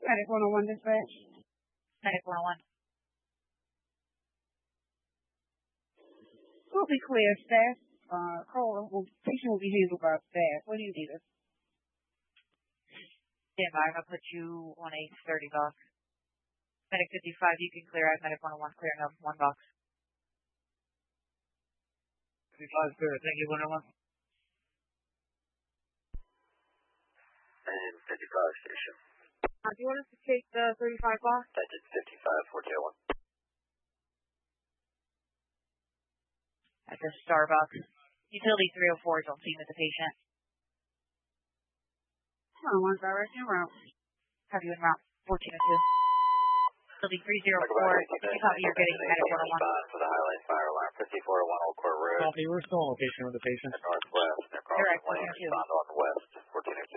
Medic 101 dispatch. Medic 101. We'll be clear, staff. Patient will be handled by staff. What do you need us? Stand by. I'm going to put you on a 30 box. Medic 55, you can clear out. Medic 101 clearing up 1 box. 55 clear. Thank you, 101. And 55 station. Do you want us to take the 35 box? Engine 55, 401. At the Starbucks. Utility 304 is on scene with the patient. 101 direct en route. Have you en route 1402. Utility 304. You copy you're getting Medic 101. For the Highline Fire Alarm 5401 Old Court Road. Copy, we're still on location with the patient. Northwest. Direct 1402.